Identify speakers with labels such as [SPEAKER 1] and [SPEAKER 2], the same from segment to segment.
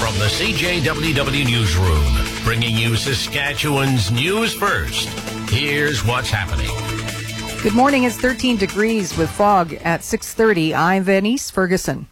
[SPEAKER 1] from the CJWW Newsroom, bringing you Saskatchewan's news first. Here's what's happening.
[SPEAKER 2] Good morning. It's 13 degrees with fog at 6:30. I'm Venice Ferguson.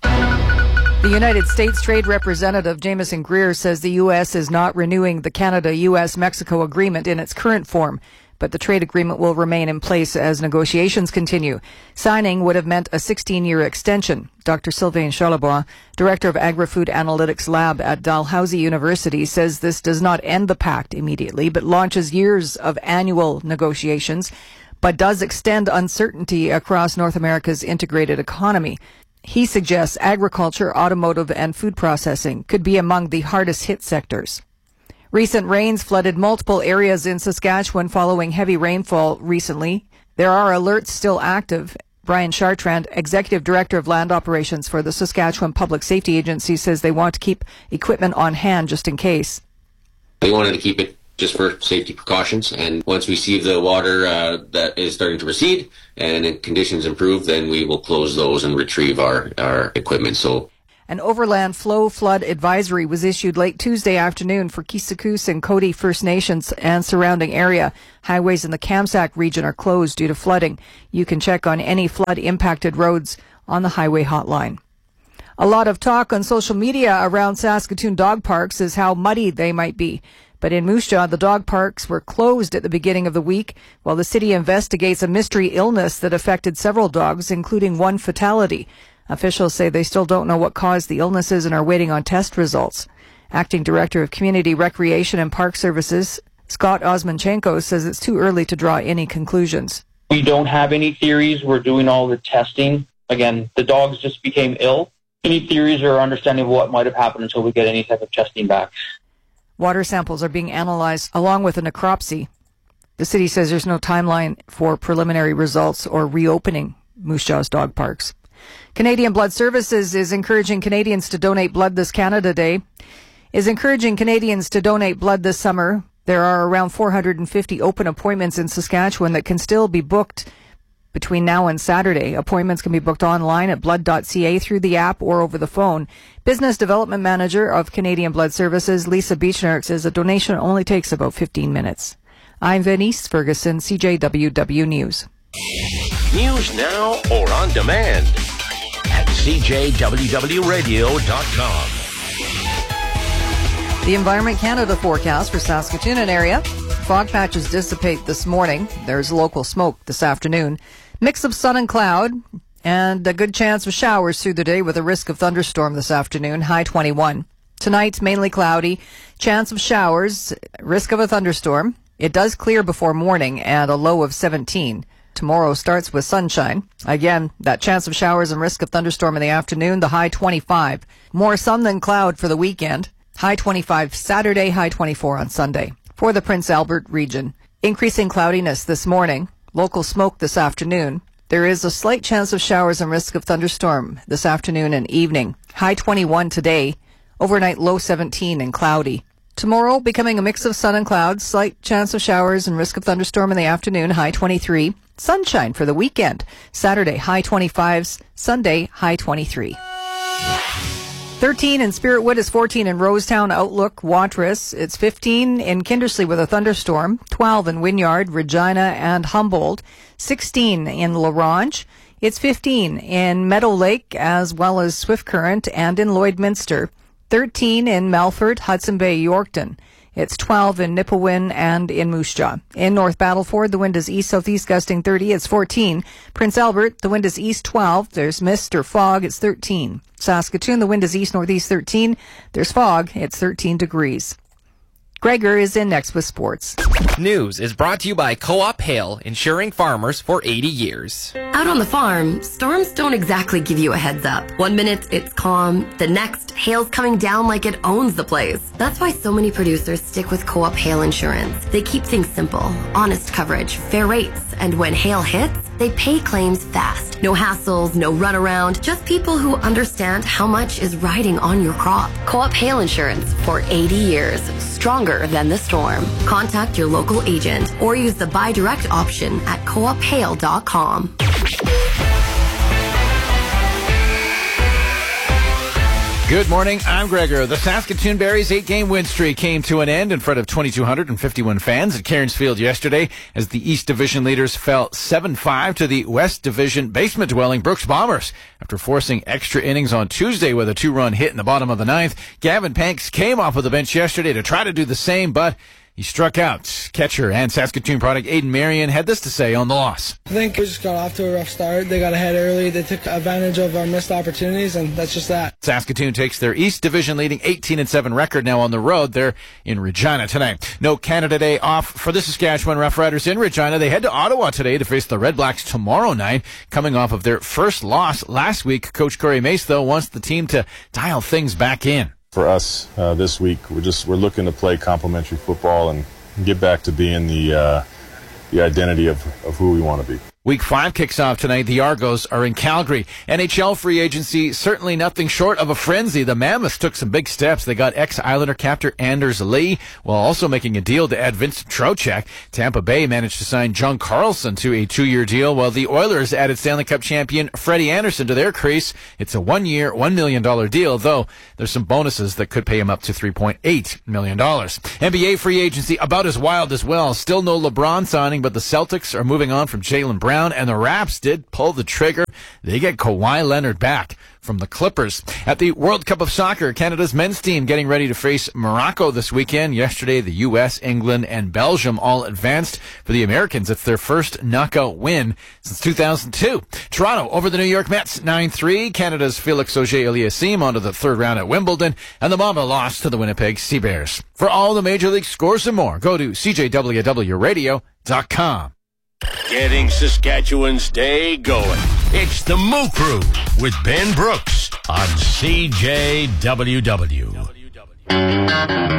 [SPEAKER 2] The United States Trade Representative Jameson Greer says the U.S. is not renewing the Canada-U.S.-Mexico agreement in its current form, but the trade agreement will remain in place as negotiations continue. Signing would have meant a 16-year extension. Dr. Sylvain Charlebois, Director of Agri-Food Analytics Lab at Dalhousie University, says this does not end the pact immediately, but launches years of annual negotiations, but does extend uncertainty across North America's integrated economy. He suggests agriculture, automotive, and food processing could be among the hardest hit sectors. Recent rains flooded multiple areas in Saskatchewan following heavy rainfall recently. There are alerts still active. Brian Chartrand, Executive Director of Land Operations for the Saskatchewan Public Safety Agency, says they want to keep equipment on hand just in case.
[SPEAKER 3] They wanted to keep it just for safety precautions, and once we see the water that is starting to recede and conditions improve, then we will close those and retrieve our equipment. So
[SPEAKER 2] an overland flow flood advisory was issued late Tuesday afternoon for Kisakus and Cody First Nations and surrounding area. Highways in the Kamsack region are closed due to flooding. You can check on any flood-impacted roads on the highway hotline. A lot of talk on social media around Saskatoon dog parks is how muddy they might be. But in Moose Jaw, the dog parks were closed at the beginning of the week while the city investigates a mystery illness that affected several dogs, including one fatality. Officials say they still don't know what caused the illnesses and are waiting on test results. Acting Director of Community Recreation and Park Services, Scott Osmanchenko, says it's too early to draw any conclusions.
[SPEAKER 4] We don't have any theories. We're doing all the testing. Again, the dogs just became ill. Any theories or understanding of what might have happened until we get any type of testing back.
[SPEAKER 2] Water samples are being analyzed along with a necropsy. The city says there's no timeline for preliminary results or reopening Moose Jaw's dog parks. Canadian Blood Services is encouraging Canadians to donate blood this Canada Day. Is encouraging Canadians to donate blood this summer. There are around 450 open appointments in Saskatchewan that can still be booked between now and Saturday. Appointments can be booked online at blood.ca through the app or over the phone. Business Development Manager of Canadian Blood Services, Lisa Beechner, says a donation only takes about 15 minutes. I'm Venice Ferguson, CJWW News.
[SPEAKER 1] News now or on demand at CJWWradio.com.
[SPEAKER 2] The Environment Canada forecast for Saskatoon and area. Fog patches dissipate this morning. There's local smoke this afternoon. Mix of sun and cloud, and a good chance of showers through the day with a risk of thunderstorm this afternoon, high 21. Tonight, mainly cloudy, chance of showers, risk of a thunderstorm. It does clear before morning and a low of 17. Tomorrow starts with sunshine. Again, that chance of showers and risk of thunderstorm in the afternoon, the high 25. More sun than cloud for the weekend. High 25 Saturday, high 24 on Sunday. For the Prince Albert region, increasing cloudiness this morning, local smoke this afternoon. There is a slight chance of showers and risk of thunderstorm this afternoon and evening. High 21 today, overnight low 17 and cloudy. Tomorrow, becoming a mix of sun and clouds, slight chance of showers and risk of thunderstorm in the afternoon, high 23. Sunshine for the weekend. Saturday, high 25s. Sunday, high 23. 13 in Spiritwood is 14 in Rosetown, Outlook, Watrous. It's 15 in Kindersley with a thunderstorm. 12 in Wynyard, Regina, and Humboldt. 16 in La Ronge. It's 15 in Meadow Lake as well as Swift Current and in Lloydminster. 13 in Melfort, Hudson Bay, Yorkton. It's 12 in Nipawin and in Moose Jaw. In North Battleford, the wind is east-southeast gusting 30. It's 14. Prince Albert, the wind is east 12. There's mist or fog. It's 13. Saskatoon, the wind is east-northeast 13. There's fog. It's 13 degrees. Gregor is in next with sports.
[SPEAKER 5] News is brought to you by Co-op Hail, insuring farmers for 80 years.
[SPEAKER 6] Out on the farm, storms don't exactly give you a heads up. 1 minute, it's calm. The next, hail's coming down like it owns the place. That's why so many producers stick with Co-op Hail Insurance. They keep things simple, honest coverage, fair rates, and when hail hits, they pay claims fast. No hassles, no runaround, just people who understand how much is riding on your crop. Co-op Hail Insurance for 80 years. Stronger than the storm. Contact your local agent or use the buy direct option at coophail.com.
[SPEAKER 7] Good morning, I'm Gregor. The Saskatoon Berries 8-game win streak came to an end in front of 2,251 fans at Cairns Field yesterday as the East Division leaders fell 7-5 to the West Division basement-dwelling Brooks Bombers. After forcing extra innings on Tuesday with a 2-run hit in the bottom of the ninth, Gavin Panks came off of the bench yesterday to try to do the same, but he struck out. Catcher and Saskatoon product Aidan Marion had this to say on the loss.
[SPEAKER 8] I think we just got off to a rough start. They got ahead early. They took advantage of our missed opportunities, and that's just that.
[SPEAKER 7] Saskatoon takes their East Division leading 18-7 record now on the road. They're in Regina tonight. No Canada Day off for the Saskatchewan Roughriders in Regina. They head to Ottawa today to face the Red Blacks tomorrow night. Coming off of their first loss last week, Coach Corey Mace, though, wants the team to dial things back in.
[SPEAKER 9] For us this week, we're looking to play complementary football and get back to being the identity of who we want to be.
[SPEAKER 7] Week 5 kicks off tonight. The Argos are in Calgary. NHL free agency, certainly nothing short of a frenzy. The Mammoths took some big steps. They got ex-Islander captain Anders Lee, while also making a deal to add Vincent Trocheck. Tampa Bay managed to sign John Carlson to a 2-year deal, while the Oilers added Stanley Cup champion Freddie Anderson to their crease. It's a 1-year, $1 million deal, though there's some bonuses that could pay him up to $3.8 million. NBA free agency about as wild as well. Still no LeBron signing, but the Celtics are moving on from Jaylen Brown, and the Raps did pull the trigger. They get Kawhi Leonard back from the Clippers. At the World Cup of Soccer, Canada's men's team getting ready to face Morocco this weekend. Yesterday, the U.S., England, and Belgium all advanced. For the Americans, it's their first knockout win since 2002. Toronto over the New York Mets 9-3. Canada's Felix Auger-Aliassime onto the third round at Wimbledon, and the Mamba lost to the Winnipeg Sea Bears. For all the Major League scores and more, go to CJWWRadio.com.
[SPEAKER 1] Getting Saskatchewan's day going. It's the Moo Crew with Ben Brooks on CJWW.